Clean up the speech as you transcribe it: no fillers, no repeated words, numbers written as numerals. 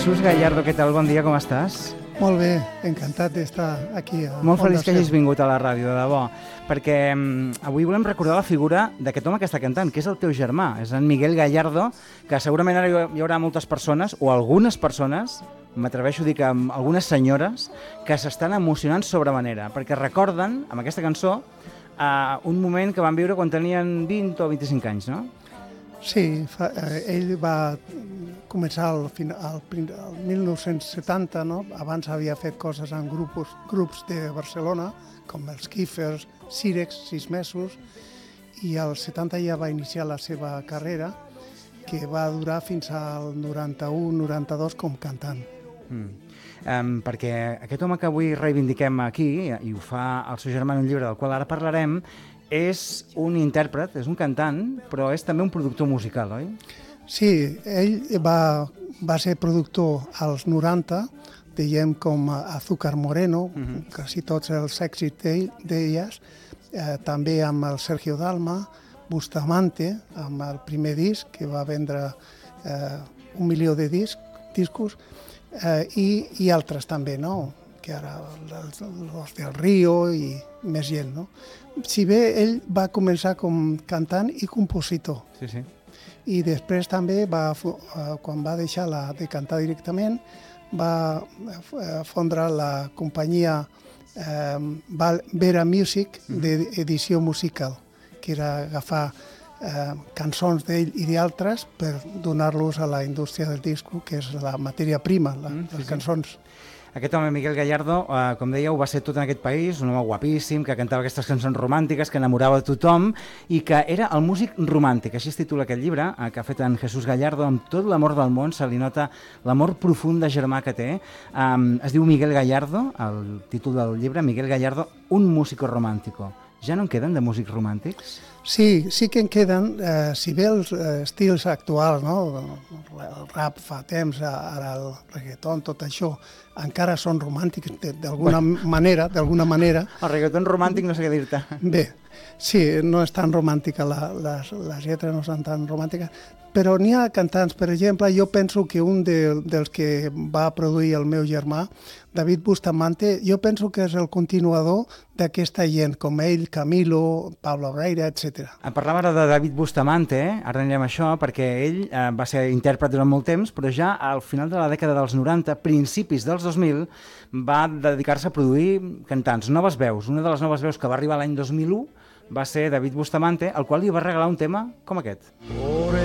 Jesús Gallardo, què tal? Bon dia, com estàs? Molt bé, encantat d'estar aquí. Molt feliç que hagis vingut a la ràdio, de debò, perquè avui volem recordar la figura d'aquest home que està cantant, que és el teu germà, és en Miguel Gallardo, que segurament ara hi haurà moltes persones, o algunes persones, m'atreveixo a dir que algunes senyores, que s'estan emocionant sobremanera, perquè recorden, amb aquesta cançó, un moment que van viure quan tenien 20 o 25 anys, no? Sí, ell va començar al 1970, no? Abans havia fet coses en grups de Barcelona, com els Kífers, Sírex, 6 mesos, i al 70 ja va iniciar la seva carrera, que va durar fins al 91-92 com cantant. Perquè aquest home que avui reivindiquem aquí, i ho fa el seu germà en un llibre del qual ara parlarem, és un intèrpret, és un cantant, però és també un productor musical, oi? Sí, ell va ser productor als 90, diguem com Azúcar Moreno, quasi tots els èxits d'elles, també amb el Sergio Dalma, Bustamante, amb el primer disc, que va vendre 1 milió de discos, i altres també, no? Que ara els del Río i més gent, no? Si bé ell va començar com cantant i compositor. Sí, sí. I després també, quan va deixar de cantar directament, va fondre la companyia Vera Music d'edició musical, que era agafar cançons d'ell i d'altres per donar-los a la indústria del disco, que és la matèria prima, les cançons. Aquest home, Miguel Gallardo, com dèieu, va ser tot en aquest país, un home guapíssim, que cantava aquestes cançons romàntiques, que enamorava a tothom, i que era el músic romàntic. Així es titula aquest llibre, que ha fet en Jesús Gallardo, amb tot l'amor del món, se li nota l'amor profund de germà que té. Es diu Miguel Gallardo, el títol del llibre, Miguel Gallardo, un músico romántico. Ja no en queden de músics romàntics? Sí que en queden, si bé els estils actuals, no? El rap fa temps, ara el reggaeton, tot això, encara són romàntics d'alguna manera. El reggaeton romàntic no sé què dir-te. Bé, sí, no és tan romàntica, les lletres no són tan romàntiques, però n'hi ha cantants, per exemple, jo penso que un dels que va produir el meu germà, David Bustamante, jo penso que és el continuador d'aquesta gent, com ell, Camilo, Pablo Obreira, etc. Parlava ara de David Bustamante, ara anirem a això, perquè ell va ser intèrpret durant molt temps, però ja al final de la dècada dels 90, principis dels 2000, va dedicar-se a produir cantants, noves veus. Una de les noves veus que va arribar l'any 2001 va ser David Bustamante, al qual li va regalar un tema com aquest.